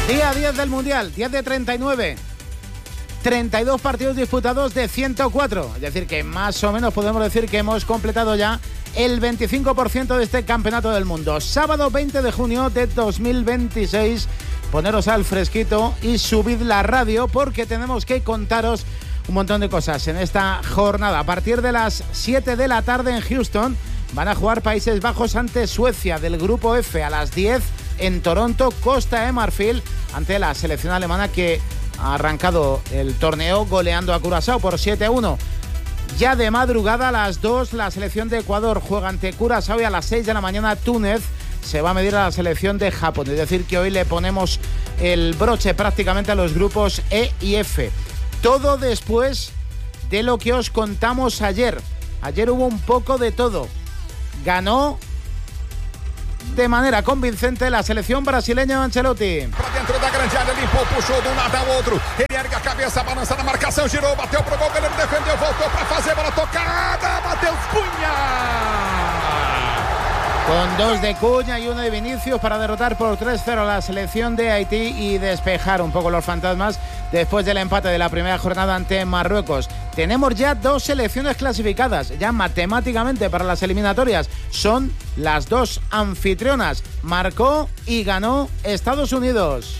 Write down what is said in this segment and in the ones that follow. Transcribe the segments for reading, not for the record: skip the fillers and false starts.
Día 10 del Mundial, 10 de 39. 32 partidos disputados de 104. Es decir, que más o menos podemos decir que hemos completado ya el 25% de este campeonato del mundo. Sábado 20 de junio de 2026. Poneros al fresquito y subid la radio porque tenemos que contaros un montón de cosas en esta jornada. A partir de las 7 de la tarde en Houston van a jugar Países Bajos ante Suecia del grupo F. A las 10 en Toronto, Costa de Marfil ante la selección alemana que ha arrancado el torneo goleando a Curazao por 7-1. Ya de madrugada a las 2 la selección de Ecuador juega ante Curazao y a las 6 de la mañana Túnez se va a medir a la selección de Japón. Es decir, que hoy le ponemos el broche prácticamente a los grupos E y F. Todo después de lo que os contamos ayer. Ayer hubo un poco de todo. Ganó de manera convincente la selección brasileña de Ancelotti. Para dentro da grande área, limpou, puxou de um lado ao outro. Ele ergue a cabeça, balança na marcação, girou, bateu pro gol, Guilherme defendeu, voltou para fazer, bola tocada, Matheus Cunha. Con 2 de Cunha y 1 de Vinicius para derrotar por 3-0 a la selección de Haití y despejar un poco los fantasmas después del empate de la primera jornada ante Marruecos. Tenemos ya 2 selecciones clasificadas, ya matemáticamente para las eliminatorias. Son las 2 anfitrionas. Marcó y ganó Estados Unidos.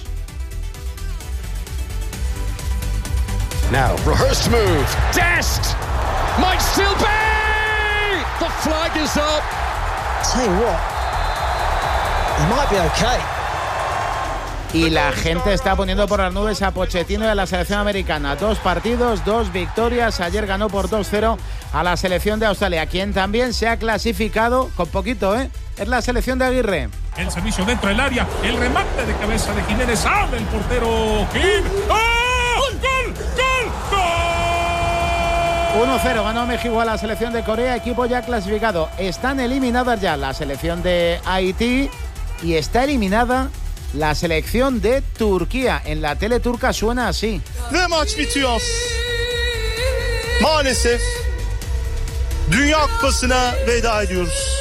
Now, rehearsed move. Dest! Might still be! The flag is up. Tell you what, he might be okay. Y la gente está poniendo por las nubes a Pochettino y a la selección americana. 2 partidos, 2 victorias. Ayer ganó por 2-0 a la selección de Australia, quien también se ha clasificado con poquito, es la selección de Aguirre. El servicio dentro del área, el remate de cabeza de Jiménez, abre el portero Kim. ¡Oh! ¡Gol! ¡Gol! ¡Gol! 1-0 ganó México a la selección de Corea, equipo ya clasificado. Están eliminadas ya la selección de Haití y está eliminada la selección de Turquía. En la tele turca suena así. Ve maç bitiyor. Maalesef Dünya Kupası'na veda ediyoruz.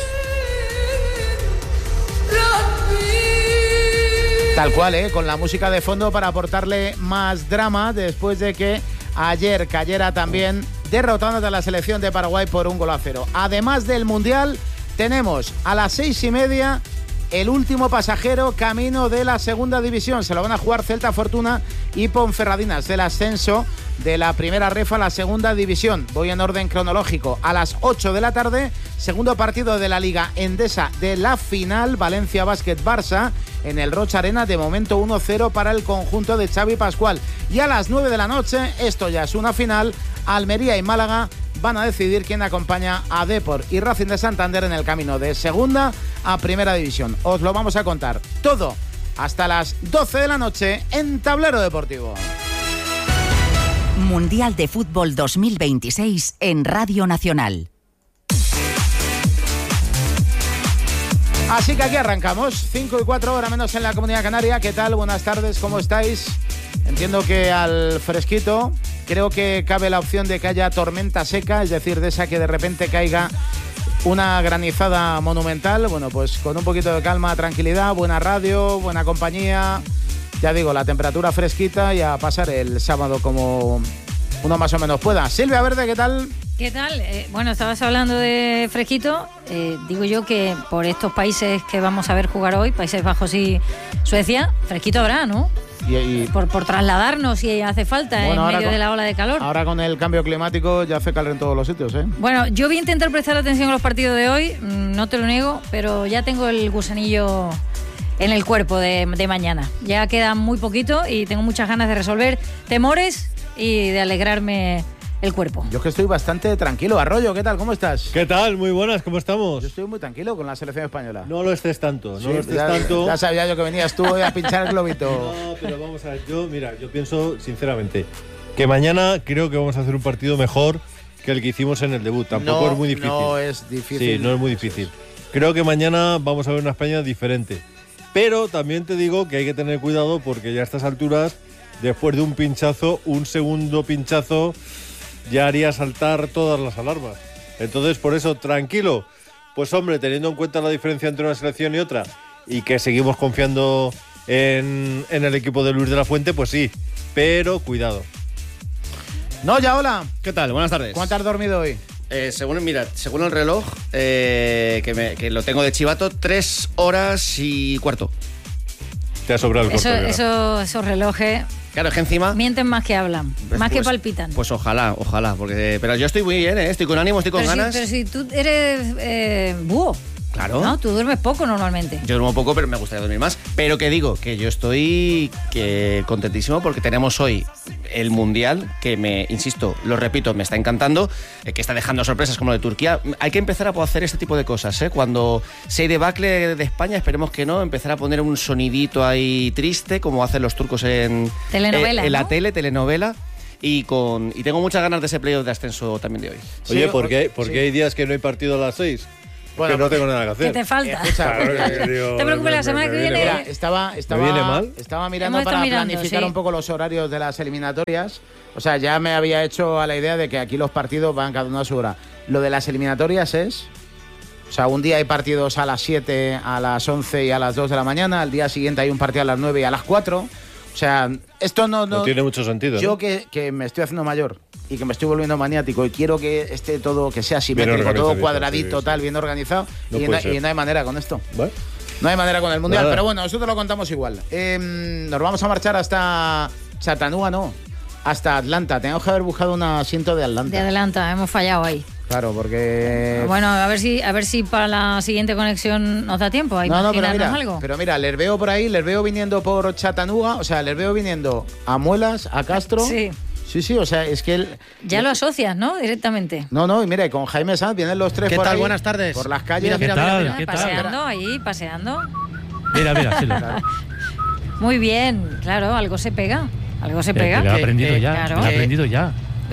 Tal cual, con la música de fondo para aportarle más drama después de que ayer cayera también derrotando a la selección de Paraguay por 1-0. Además del Mundial, tenemos a las 6:30 el último pasajero camino de la segunda división. Se lo van a jugar Celta Fortuna y Ponferradinas del ascenso de la primera ref a la segunda división. Voy en orden cronológico. A las 8 de la tarde, segundo partido de la Liga Endesa de la final, Valencia Basket Barça en el Rocha Arena. De momento 1-0 para el conjunto de Xavi Pascual. Y a las 9 de la noche, esto ya es una final, Almería y Málaga van a decidir quién acompaña a Depor y Racing de Santander en el camino de segunda a primera división. Os lo vamos a contar todo hasta las 12 de la noche en Tablero Deportivo. Mundial de Fútbol 2026 en Radio Nacional. Así que aquí arrancamos, 5:04 horas menos en la Comunidad Canaria. ¿Qué tal? Buenas tardes, ¿cómo estáis? Entiendo que al fresquito. Creo que cabe la opción de que haya tormenta seca, es decir, de esa que de repente caiga una granizada monumental. Bueno, pues con un poquito de calma, tranquilidad, buena radio, buena compañía. Ya digo, la temperatura fresquita y a pasar el sábado como uno más o menos pueda. Silvia Verde, ¿qué tal? ¿Qué tal? Bueno, estabas hablando de fresquito. Digo yo que por estos países que vamos a ver jugar hoy, Países Bajos y Suecia, fresquito habrá, ¿no? Por trasladarnos si hace falta, bueno, en medio de la ola de calor. Ahora con el cambio climático ya hace calor en todos los sitios, ¿eh? Bueno, yo voy a intentar prestar atención a los partidos de hoy, no te lo niego, pero ya tengo el gusanillo en el cuerpo de mañana. Ya queda muy poquito y tengo muchas ganas de resolver temores y de alegrarme el cuerpo. Yo es que estoy bastante tranquilo. Arroyo, ¿qué tal? ¿Cómo estás? ¿Qué tal? Muy buenas, ¿cómo estamos? Yo estoy muy tranquilo con la selección española. No lo estés tanto, no sí, lo estés tanto. Ya sabía yo que venías tú hoy a pinchar el globito. No, pero vamos a ver, yo pienso sinceramente que mañana creo que vamos a hacer un partido mejor que el que hicimos en el debut. Tampoco es muy difícil. No es difícil. Sí, no es muy difícil. Creo que mañana vamos a ver una España diferente. Pero también te digo que hay que tener cuidado porque ya a estas alturas, después de un pinchazo, un segundo pinchazo ya haría saltar todas las alarmas. Entonces, por eso, tranquilo. Pues hombre, teniendo en cuenta la diferencia entre una selección y otra y que seguimos confiando en el equipo de Luis de la Fuente, pues sí, pero cuidado. No, ya, hola. ¿Qué tal? Buenas tardes. ¿Cuánto has dormido hoy? Según el reloj, que lo tengo de chivato, 3 horas y cuarto. Te ha sobrado el corto. Esos relojes... Claro, es que encima... Mienten más que hablan, más que palpitan. Pues ojalá, pero yo estoy muy bien, estoy con ánimo, estoy con ganas. Pero si tú eres búho. Claro. No, tú duermes poco normalmente. Yo duermo poco, pero me gustaría dormir más. Pero que digo, que yo estoy contentísimo porque tenemos hoy el Mundial, que insisto, lo repito, me está encantando, que está dejando sorpresas como lo de Turquía. Hay que empezar a hacer este tipo de cosas, ¿eh? Cuando se hay debacle de España, esperemos que no, empezar a poner un sonidito ahí triste, como hacen los turcos en la telenovela. Y tengo muchas ganas de ese playoff de ascenso también de hoy. Oye, ¿por qué hay días que no hay partido a las 6? Bueno, que no tengo nada que hacer. ¿Qué te falta? Claro, te preocupes, la semana que viene... Mira, estaba mirando para planificar un poco los horarios de las eliminatorias. O sea, ya me había hecho a la idea de que aquí los partidos van cada uno a su hora. Lo de las eliminatorias es... O sea, un día hay partidos a las 7, a las 11 y a las 2 de la mañana. Al día siguiente hay un partido a las 9 y a las 4. O sea, esto no tiene mucho sentido. Yo que me estoy haciendo mayor y que me estoy volviendo maniático y quiero que esté todo, que sea simétrico, todo cuadradito, tal, bien organizado, y no hay manera con esto. ¿Vale? No hay manera con el Mundial, pero bueno, nosotros lo contamos igual. Nos vamos a marchar hasta Chattanooga, hasta Atlanta. Tenemos que haber buscado un asiento de Atlanta. De Atlanta, hemos fallado ahí. Claro, porque... Bueno, a ver si para la siguiente conexión nos da tiempo a imaginarnos algo. Pero mira, les veo por ahí, les veo viniendo por Chattanooga, o sea, les veo viniendo a Muelas, a Castro... Sí, o sea, es que... Ya lo asocias, ¿no? Directamente. No, y mira, y con Jaime Sanz vienen los tres por ahí. ¿Qué tal? Buenas tardes. Por las calles. Mira. Paseando. Mira, sí. Muy bien, claro, algo se pega. Que lo ha aprendido ya.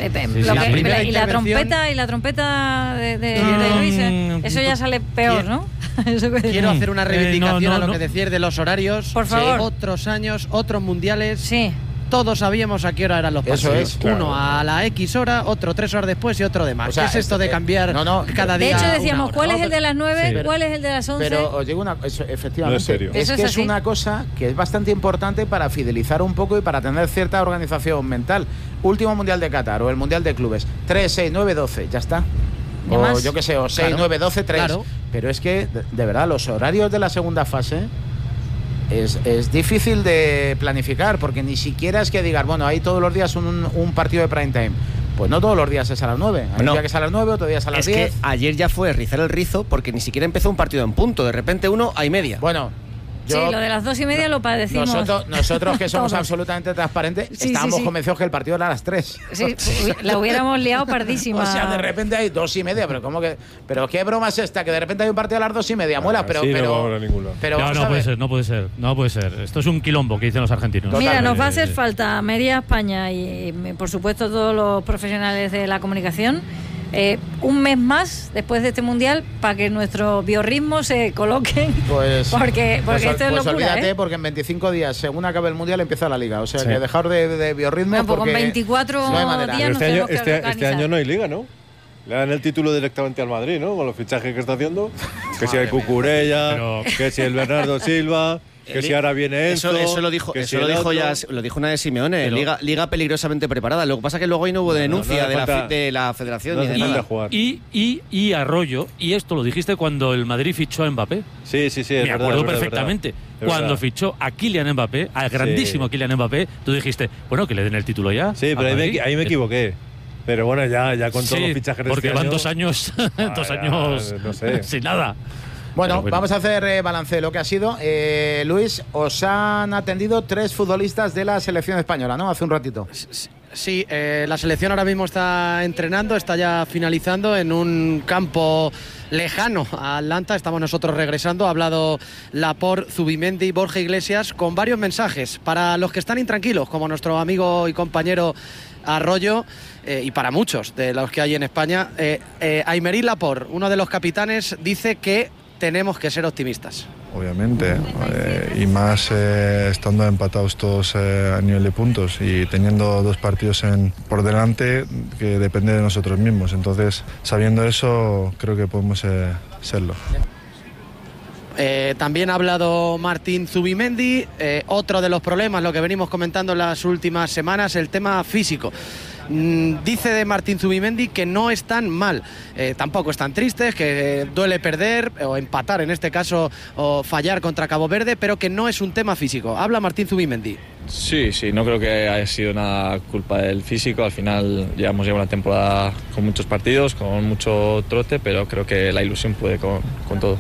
Y la trompeta de Luis, eso ya sale peor, ¿no? Quiero hacer una reivindicación a lo que decías de los horarios. Por favor. Otros años, otros mundiales. Sí. Todos sabíamos a qué hora eran los partidos. Eso es, claro. Uno a la X hora, otro 3 horas después y otro de más. O sea, ¿qué es esto de cambiar cada día? De hecho decíamos, ¿cuál es el de las 9? ¿Cuál es el de las 11? Pero os digo efectivamente, no es serio. Es una cosa que es bastante importante para fidelizar un poco y para tener cierta organización mental. Último Mundial de Qatar o el Mundial de Clubes. 3, 6, 9, 12, ya está. O más? Yo qué sé, o 6, 9, 12, 3. Claro. Pero es que, de verdad, los horarios de la segunda fase... Es difícil de planificar porque ni siquiera es que digas, bueno, hay todos los días un partido de prime time. Pues no todos los días es a las 9. Hay un día que es a las 9, otro día es a las 10. Es que ayer ya fue rizar el rizo porque ni siquiera empezó un partido en punto. De repente 1:30. Bueno, sí, lo de las 2:30 lo padecimos. Nosotros que somos absolutamente transparentes, estábamos convencidos que el partido era a las 3. Sí, la hubiéramos liado pardísima. O sea, de repente hay 2:30, pero ¿cómo que? Pero qué broma es esta, que de repente hay un partido a las 2:30, Muela, pero no puede ser. Esto es un quilombo que dicen los argentinos. Mira, nos va a hacer falta media España y por supuesto todos los profesionales de la comunicación. Un mes más después de este mundial para que nuestros biorritmos se coloquen, porque esto es locura, olvídate, porque en 25 días según acabe el mundial empieza la liga, o sea que dejar de biorritmo porque con 24 no hay manera. días este año no hay liga, ¿no? Le dan el título directamente al Madrid, ¿no? Con los fichajes que está haciendo, que si hay Cucurella, que si el Bernardo Silva, que si ahora viene eso lo dijo una de Simeone, liga peligrosamente preparada. Lo que pasa es que luego ahí no hubo denuncia de la federación ni de nada. Y Arroyo, y esto lo dijiste cuando el Madrid fichó a Mbappé. Sí, me acuerdo perfectamente. Cuando fichó a Kylian Mbappé, al grandísimo Kylian Mbappé, tú dijiste, bueno, que le den el título ya. Sí, pero ahí me equivoqué. Pero bueno, ya con todos los fichajes porque este van año, 2 años, no sé. sin nada. Bueno, vamos a hacer balance de lo que ha sido. Luis, os han atendido 3 futbolistas de la selección española, ¿no? Hace un ratito. Sí, la selección ahora mismo está entrenando, está ya finalizando en un campo lejano a Atlanta. Estamos nosotros regresando. Ha hablado Laporte, Zubimendi, Borja Iglesias, con varios mensajes para los que están intranquilos, como nuestro amigo y compañero Arroyo, y para muchos de los que hay en España. Aymeric Laporte, uno de los capitanes, dice que tenemos que ser optimistas. Obviamente, y más estando empatados todos a nivel de puntos y teniendo 2 partidos por delante que depende de nosotros mismos. Entonces, sabiendo eso, creo que podemos serlo. También ha hablado Martín Zubimendi. Otro de los problemas, lo que venimos comentando en las últimas semanas, el tema físico. Dice de Martín Zubimendi que no están mal, tampoco están tristes, que duele perder o empatar en este caso o fallar contra Cabo Verde, pero que no es un tema físico. Habla Martín Zubimendi. Sí, no creo que haya sido una culpa del físico. Al final llevamos una temporada con muchos partidos, con mucho trote, pero creo que la ilusión puede con todo.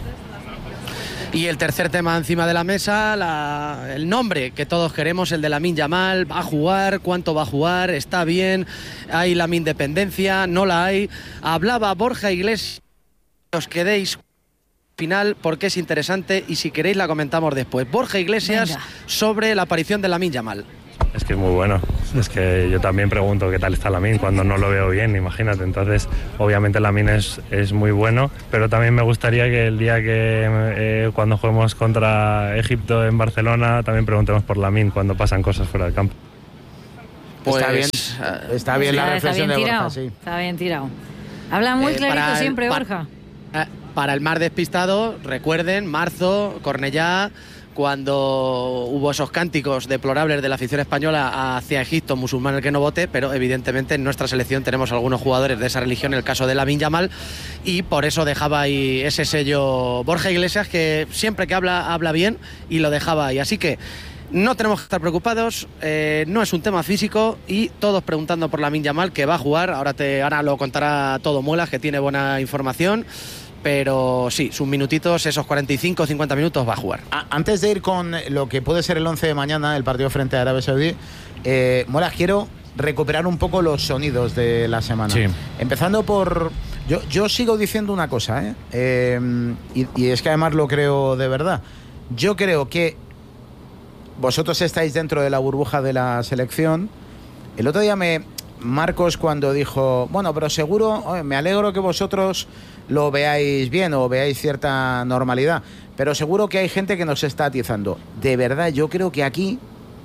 Y el tercer tema encima de la mesa, el nombre que todos queremos, el de Lamine Yamal. ¿Va a jugar? ¿Cuánto va a jugar? ¿Está bien? ¿Hay Lamine dependencia? ¿No la hay? Hablaba Borja Iglesias. Os quedéis final porque es interesante y si queréis la comentamos después. Borja Iglesias sobre la aparición de Lamine Yamal. Es que es muy bueno. Es que yo también pregunto qué tal está Lamine cuando no lo veo bien, imagínate. Entonces, obviamente Lamine es muy bueno, pero también me gustaría que el día que cuando juguemos contra Egipto en Barcelona también preguntemos por Lamine cuando pasan cosas fuera del campo. Pues, está bien la reflexión de Borja, sí. Está bien tirado. Habla muy clarito siempre, Borja. Para el más despistado, recuerden, marzo, Cornellá, cuando hubo esos cánticos deplorables de la afición española hacia Egipto, musulmán el que no vote, pero evidentemente en nuestra selección tenemos algunos jugadores de esa religión, el caso de Lamine Yamal, y por eso dejaba ahí ese sello Borja Iglesias, que siempre que habla bien, y lo dejaba ahí. Así que no tenemos que estar preocupados, no es un tema físico, y todos preguntando por Lamine Yamal, que va a jugar. Ahora lo contará todo Muelas, que tiene buena información. Pero sí, sus minutitos, esos 45 o 50 minutos va a jugar. Antes de ir con lo que puede ser el 11 de mañana, el partido frente a Arabia Saudí, Molas, quiero recuperar un poco los sonidos de la semana. Sí. Empezando por... Yo sigo diciendo una cosa, y es que además lo creo de verdad. Yo creo que vosotros estáis dentro de la burbuja de la selección. El otro día Marcos cuando dijo, bueno, pero seguro, me alegro que vosotros lo veáis bien o veáis cierta normalidad, pero seguro que hay gente que nos está atizando. De verdad, yo creo que aquí,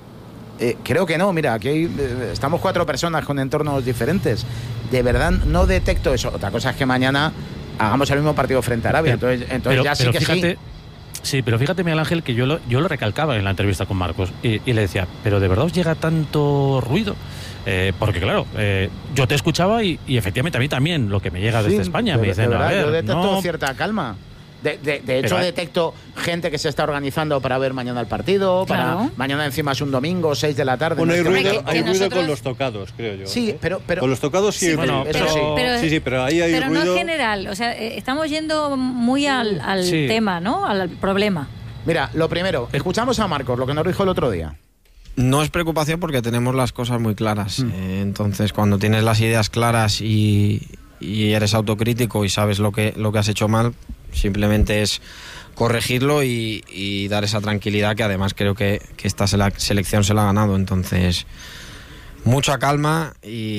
creo que no, mira, aquí estamos 4 personas con entornos diferentes. De verdad no detecto eso. Otra cosa es que mañana hagamos el mismo partido frente a Arabia, entonces ya sí que fíjate, sí, pero fíjate, Miguel Ángel, que yo lo recalcaba en la entrevista con Marcos y le decía, pero ¿de verdad os llega tanto ruido? Porque claro, yo te escuchaba y efectivamente a mí también lo que me llega desde España me dicen, a ver, yo detecto cierta calma. De hecho, detecto gente que se está organizando para ver mañana el partido, mañana encima es un domingo, 6 de la tarde. Bueno, hay ruido con los tocados, creo yo. Sí, pero con los tocados sí, bueno, pero ahí hay ruido. Pero no en general, o sea, estamos yendo muy al tema, ¿no? Al problema. Mira, lo primero, escuchamos a Marcos, lo que nos dijo el otro día. No es preocupación porque tenemos las cosas muy claras. Entonces, cuando tienes las ideas claras y eres autocrítico y sabes lo que has hecho mal, simplemente es corregirlo y dar esa tranquilidad que además creo que esta selección se la ha ganado. Entonces, mucha calma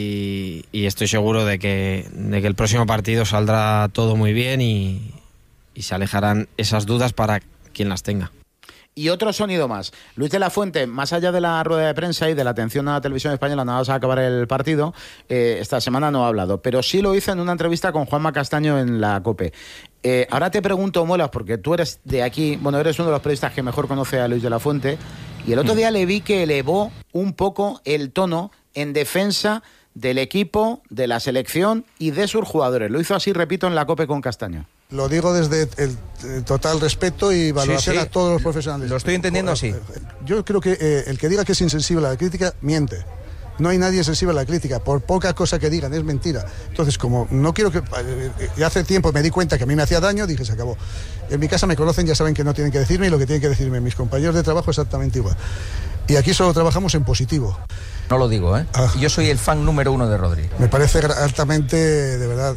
y estoy seguro de que el próximo partido saldrá todo muy bien y se alejarán esas dudas para quien las tenga. Y otro sonido más. Luis de la Fuente, más allá de la rueda de prensa y de la atención a la televisión española nada más a acabar el partido, esta semana no ha hablado, pero sí lo hizo en una entrevista con Juanma Castaño en la COPE. Ahora te pregunto, Molas, porque tú eres de aquí, bueno, eres uno de los periodistas que mejor conoce a Luis de la Fuente, y el otro día le vi que elevó un poco el tono en defensa del equipo, de la selección y de sus jugadores. Lo hizo así, repito, en la COPE con Castaño. Lo digo desde el total respeto y valoración a todos los profesionales. Lo estoy entendiendo así. Yo creo que el que diga que es insensible a la crítica, miente. No hay nadie sensible a la crítica, por poca cosa que digan, es mentira. Entonces, como no quiero que... hace tiempo me di cuenta que a mí me hacía daño, dije, se acabó. En mi casa me conocen, ya saben que no tienen que decirme, y lo que tienen que decirme mis compañeros de trabajo exactamente igual. Y aquí solo trabajamos en positivo. No lo digo, ¿eh? Yo soy el fan número 1 de Rodri. Me parece altamente, de verdad,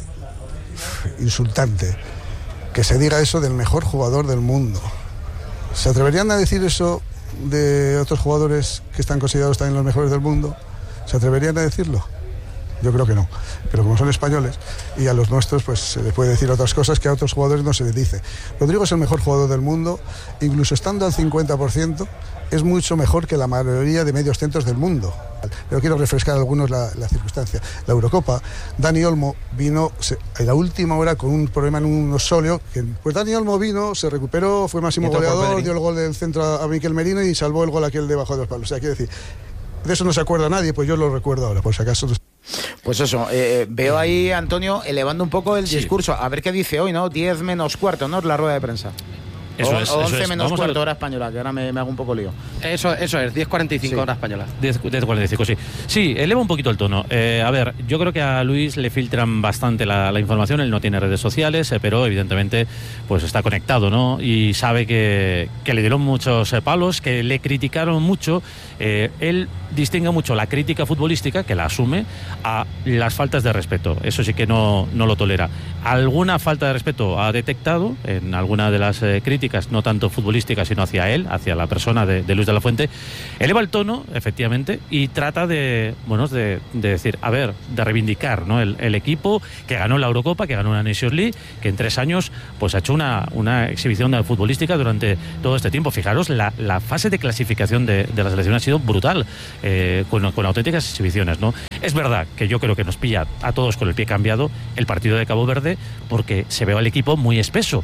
insultante que se diga eso del mejor jugador del mundo. ¿Se atreverían a decir eso de otros jugadores que están considerados también los mejores del mundo? ¿Se atreverían a decirlo? Yo creo que no. Pero como son españoles y a los nuestros pues se les puede decir otras cosas que a otros jugadores no se les dice. Rodrigo es el mejor jugador del mundo, incluso estando al 50%, es mucho mejor que la mayoría de medios centros del mundo. Pero quiero refrescar a algunos la circunstancia. La Eurocopa, Dani Olmo vino en la última hora con un problema en un osóleo. Pues Dani Olmo vino, se recuperó, fue máximo goleador, dio el gol del centro a Miquel Merino y salvó el gol aquel debajo de los palos. O sea, quiero decir, de eso no se acuerda nadie, pues yo lo recuerdo ahora, por si acaso. Pues eso, veo ahí, Antonio, elevando un poco el discurso. A ver qué dice hoy, ¿no? 10 menos cuarto, ¿no? La rueda de prensa. Eso es, 11 menos cuarto hora española, que ahora me hago un poco lío. Eso es, 10:45 hora española. 10:45, sí. Sí, eleva un poquito el tono. A ver, yo creo que a Luis le filtran bastante la información. Él no tiene redes sociales, pero evidentemente pues está conectado, ¿no? Y sabe que le dieron muchos palos, que le criticaron mucho. Él distingue mucho la crítica futbolística, que la asume, a las faltas de respeto. Eso sí que no lo tolera. Alguna falta de respeto ha detectado en alguna de las críticas, no tanto futbolísticas, sino hacia él, hacia la persona de Luis de la Fuente. Eleva el tono, efectivamente, y trata de decir, a ver, de reivindicar, ¿no? el equipo que ganó la Eurocopa, que ganó una Nations League, que en 3 años pues ha hecho una exhibición futbolística durante todo este tiempo. Fijaros, la fase de clasificación de la selección ha sido brutal, con auténticas exhibiciones, ¿no? Es verdad que yo creo que nos pilla a todos con el pie cambiado el partido de Cabo Verde, porque se ve al equipo muy espeso,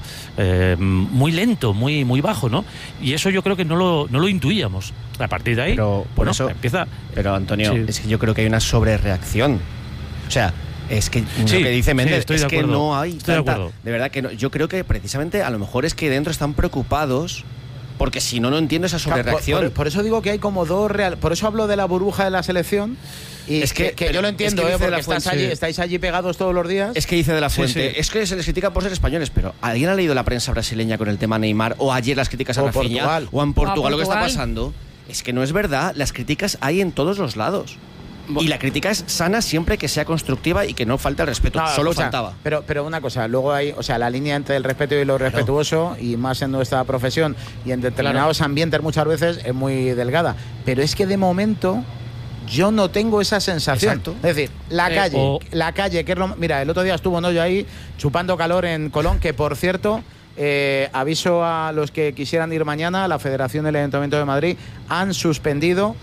muy lento, muy bajo, ¿no? Y eso yo creo que no lo intuíamos. A partir de ahí, pero por eso empieza. Pero Antonio, sí, es que yo creo que hay una sobrereacción. O sea, es que lo que dice Méndez es que no hay tanta, de verdad que no. Yo creo que precisamente a lo mejor es que dentro están preocupados, porque si no entiendo esa sobrereacción. Por eso digo que hay como dos por eso hablo de la burbuja de la selección. Y es que yo lo entiendo, porque estáis allí pegados todos los días. Es que dice De la Fuente, es que se les critica por ser españoles, pero ¿alguien ha leído la prensa brasileña con el tema Neymar? O ayer las críticas a Rafinha, o en Portugal, lo que está pasando. Es que no es verdad, las críticas hay en todos los lados. Y la crítica es sana siempre que sea constructiva y que no falte el respeto. Solo faltaba. Pero una cosa, luego hay, la línea entre el respeto y lo respetuoso, y más en nuestra profesión y en determinados ambientes muchas veces es muy delgada. Pero es que de momento yo no tengo esa sensación. Exacto. Es decir, la calle, que es mira, el otro día estuvo yo ahí chupando calor en Colón, que por cierto, aviso a los que quisieran ir mañana, la Federación del Ayuntamiento de Madrid han suspendido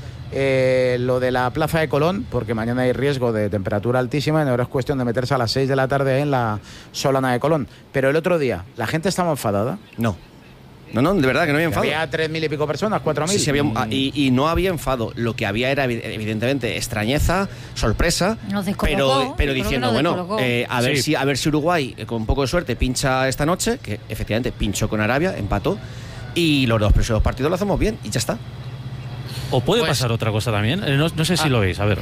lo de la plaza de Colón, porque mañana hay riesgo de temperatura altísima y ahora es cuestión de meterse a las 6 de la tarde en la Solana de Colón. Pero el otro día, ¿la gente estaba enfadada? No, de verdad que no había enfado. Había 3.000 y pico personas, 4.000. Sí, y no había enfado. Lo que había era evidentemente extrañeza, sorpresa, pero diciendo, a ver si Uruguay, con un poco de suerte, pincha esta noche, que efectivamente pinchó con Arabia, empató, y los 2 próximos partidos lo hacemos bien y ya está. O puede pasar otra cosa también, no sé si lo veis, a ver,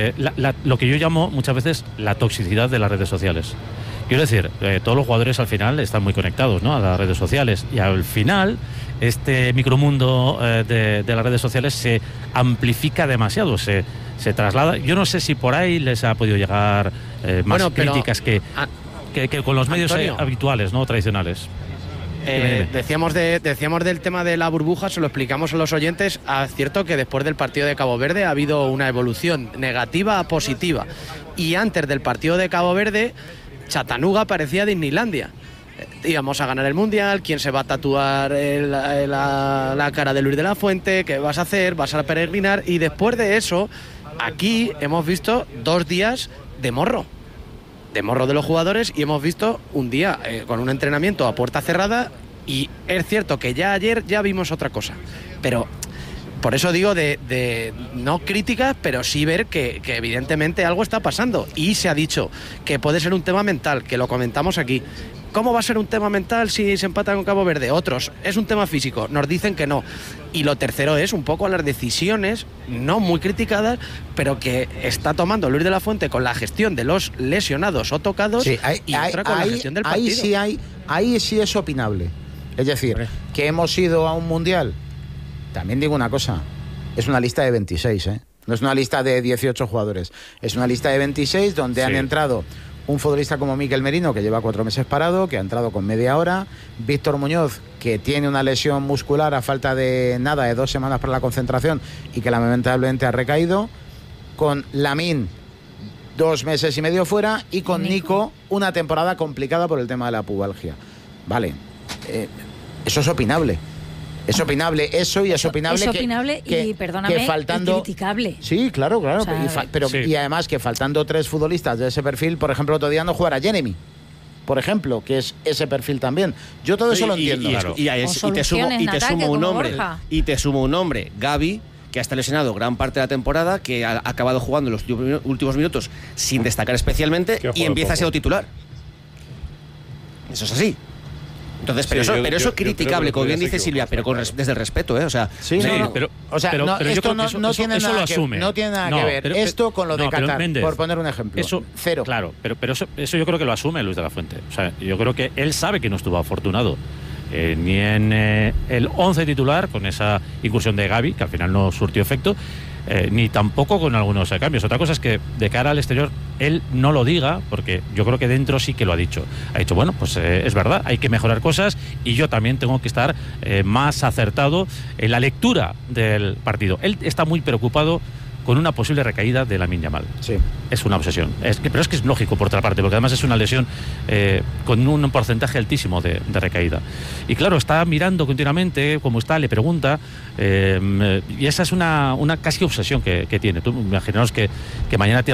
lo que yo llamo muchas veces la toxicidad de las redes sociales. Quiero decir, todos los jugadores al final están muy conectados, ¿no?, a las redes sociales, y al final este micromundo de las redes sociales se amplifica demasiado, se traslada. Yo no sé si por ahí les ha podido llegar más críticas que con los medios habituales, ¿no?, tradicionales. Decíamos del tema de la burbuja, se lo explicamos a los oyentes. Es cierto que después del partido de Cabo Verde ha habido una evolución negativa a positiva, y antes del partido de Cabo Verde Chattanooga parecía Disneylandia. Íbamos a ganar el Mundial, ¿quién se va a tatuar la cara de Luis de la Fuente? ¿Qué vas a hacer? ¿Vas a peregrinar? Y después de eso, aquí hemos visto 2 días de morro de los jugadores, y hemos visto un día con un entrenamiento a puerta cerrada, y es cierto que ya ayer ya vimos otra cosa, pero por eso digo de no críticas, pero sí ver que evidentemente algo está pasando, y se ha dicho que puede ser un tema mental, que lo comentamos aquí. ¿Cómo va a ser un tema mental si se empata con Cabo Verde? Otros, es un tema físico, nos dicen que no. Y lo tercero es un poco las decisiones, no muy criticadas, pero que está tomando Luis de la Fuente con la gestión de los lesionados o tocados, y otra con la gestión del partido. Ahí sí es opinable. Es decir, que hemos ido a un Mundial. También digo una cosa, es una lista de 26, no es una lista de 18 jugadores, es una lista de 26 donde han entrado un futbolista como Miquel Merino, que lleva 4 meses parado, que ha entrado con media hora, Víctor Muñoz, que tiene una lesión muscular a falta de 2 semanas para la concentración y que lamentablemente ha recaído, con Lamine, 2 meses y medio fuera, y con Nico una temporada complicada por el tema de la pubalgia. Vale, eso es opinable. Es opinable eso, y es opinable, es opinable y, perdóname, que faltando, y criticable. Sí, claro. O sea, Y además que faltando 3 futbolistas de ese perfil, por ejemplo, otro día no jugara Jeremy, por ejemplo, que es ese perfil también. Yo todo eso lo entiendo. Y te sumo un nombre, Gavi, que ha estado lesionado gran parte de la temporada, que ha acabado jugando los últimos minutos sin destacar especialmente, y empieza a ser titular. Eso es así. Entonces, pero eso es criticable, como bien dice Silvia, pero desde el respeto, ¿eh? O sea, esto no tiene nada que ver esto con lo de Qatar, Méndez, por poner un ejemplo. Eso, cero. Claro, pero eso yo creo que lo asume Luis de la Fuente. O sea, yo creo que él sabe que no estuvo afortunado ni en el 11 titular, con esa incursión de Gavi, que al final no surtió efecto, ni tampoco con algunos cambios. Otra cosa es que de cara al exterior él no lo diga, porque yo creo que dentro sí que lo ha dicho. Ha dicho, bueno, pues es verdad, hay que mejorar cosas, y yo también tengo que estar más acertado en la lectura del partido. Él está muy preocupado con una posible recaída de Lamine Yamal. Sí. Es una obsesión. Pero es que es lógico, por otra parte, porque además es una lesión con un porcentaje altísimo de recaída. Y claro, está mirando continuamente cómo está, le pregunta, y esa es una casi obsesión que tiene. Tú imaginaos que mañana